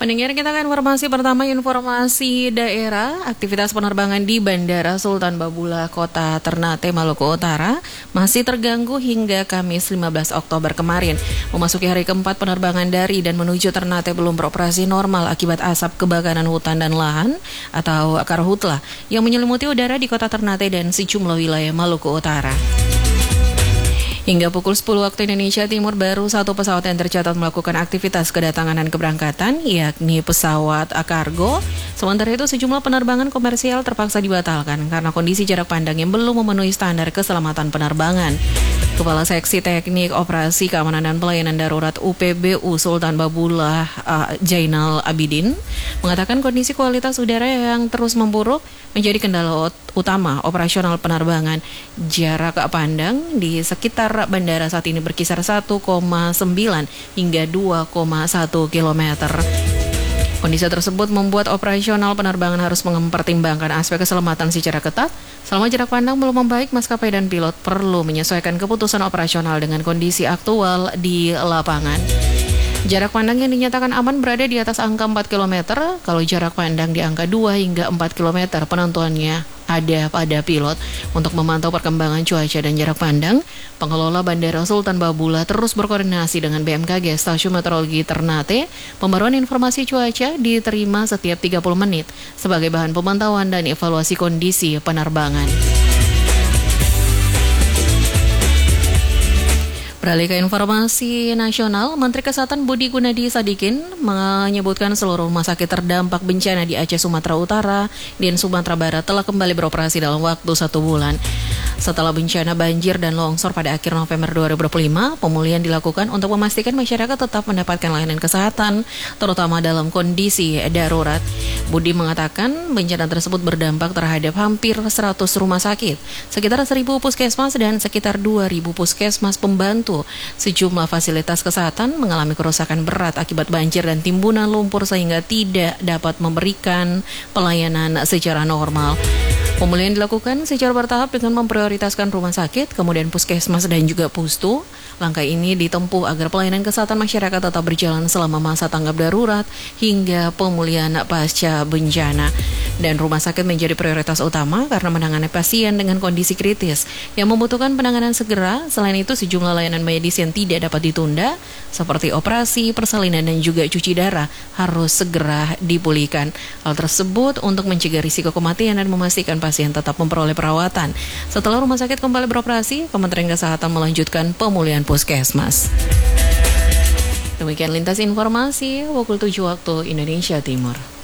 Pendengar, kita akan informasi daerah. Aktivitas penerbangan di Bandara Sultan Babula, Kota Ternate, Maluku Utara masih terganggu hingga Kamis 15 Oktober kemarin. Memasuki hari keempat, penerbangan dari dan menuju Ternate belum beroperasi normal akibat asap kebakaran hutan dan lahan atau karhutla yang menyelimuti udara di Kota Ternate dan sejumlah wilayah Maluku Utara. Hingga pukul 10 waktu Indonesia Timur, baru satu pesawat yang tercatat melakukan aktivitas kedatangan dan keberangkatan, yakni pesawat kargo. Sementara itu, sejumlah penerbangan komersial terpaksa dibatalkan karena kondisi jarak pandang yang belum memenuhi standar keselamatan penerbangan. Kepala Seksi Teknik Operasi Keamanan dan Pelayanan Darurat UPBU Sultan Babula, Jainal Abidin, mengatakan kondisi kualitas udara yang terus memburuk menjadi kendala utama operasional penerbangan. Jarak pandang di sekitar bandara saat ini berkisar 1,9 hingga 2,1 kilometer. Kondisi tersebut membuat operasional penerbangan harus mempertimbangkan aspek keselamatan secara ketat. Selama jarak pandang belum membaik, maskapai dan pilot perlu menyesuaikan keputusan operasional dengan kondisi aktual di lapangan. Jarak pandang yang dinyatakan aman berada di atas angka 4 km, kalau jarak pandang di angka 2 hingga 4 km penentuannya ada pada pilot. Untuk memantau perkembangan cuaca dan jarak pandang, pengelola Bandara Sultan Babula terus berkoordinasi dengan BMKG Stasiun Meteorologi Ternate. Pembaruan informasi cuaca diterima setiap 30 menit sebagai bahan pemantauan dan evaluasi kondisi penerbangan. Beralih ke informasi nasional, Menteri Kesehatan Budi Gunadi Sadikin menyebutkan seluruh rumah sakit terdampak bencana di Aceh, Sumatera Utara, dan Sumatera Barat telah kembali beroperasi dalam waktu 1 bulan. Setelah bencana banjir dan longsor pada akhir November 2025, pemulihan dilakukan untuk memastikan masyarakat tetap mendapatkan layanan kesehatan, terutama dalam kondisi darurat. Budi mengatakan bencana tersebut berdampak terhadap hampir 100 rumah sakit, sekitar 1.000 puskesmas dan sekitar 2.000 puskesmas pembantu. Sejumlah fasilitas kesehatan mengalami kerusakan berat akibat banjir dan timbunan lumpur sehingga tidak dapat memberikan pelayanan secara normal. Pemulihan dilakukan secara bertahap dengan memprioritaskan rumah sakit, kemudian puskesmas dan juga pustu. Langkah ini ditempuh agar pelayanan kesehatan masyarakat tetap berjalan selama masa tanggap darurat hingga pemulihan pasca bencana. Dan rumah sakit menjadi prioritas utama karena menangani pasien dengan kondisi kritis yang membutuhkan penanganan segera. Selain itu, sejumlah layanan medis yang tidak dapat ditunda, seperti operasi, persalinan, dan juga cuci darah, harus segera dipulihkan. Hal tersebut untuk mencegah risiko kematian dan memastikan pasien tetap memperoleh perawatan. Setelah rumah sakit kembali beroperasi, Kementerian Kesehatan melanjutkan pemulihan puskesmas. Demikian lintas informasi pukul 7 waktu Indonesia Timur.